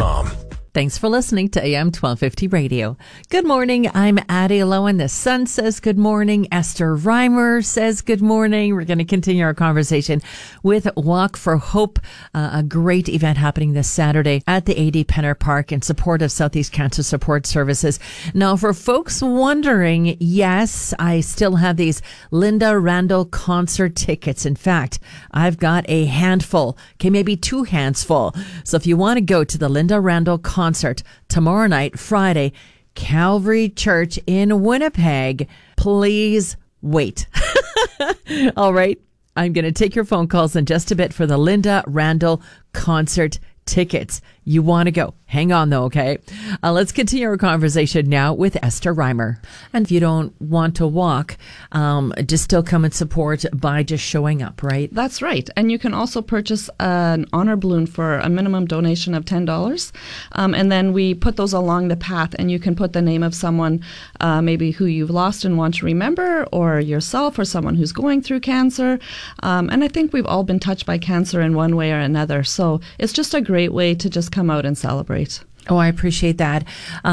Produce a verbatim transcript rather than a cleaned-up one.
com. Thanks for listening to A M twelve fifty Radio. Good morning. I'm Addie Lowen. The sun says good morning. Esther Reimer says good morning. We're going to continue our conversation with Walk for Hope, uh, a great event happening this Saturday at the A D Penner Park in support of Southeast Cancer Support Services. Now, for folks wondering, yes, I still have these Linda Randall concert tickets. In fact, I've got a handful, okay, maybe two hands full. So if you want to go to the Linda Randall concert, concert tomorrow night, Friday, Calvary Church in Winnipeg, please wait. All right. I'm going to take your phone calls in just a bit for the Linda Randall concert tickets. You want to go. Hang on, though, okay? Uh, let's continue our conversation now with Esther Reimer. And if you don't want to walk, um, just still come and support by just showing up, right? That's right. And you can also purchase an honor balloon for a minimum donation of ten dollars. Um, and then we put those along the path, and you can put the name of someone uh, maybe who you've lost and want to remember, or yourself, or someone who's going through cancer. Um, and I think we've all been touched by cancer in one way or another. So it's just a great way to just come out and celebrate. Oh, I appreciate that.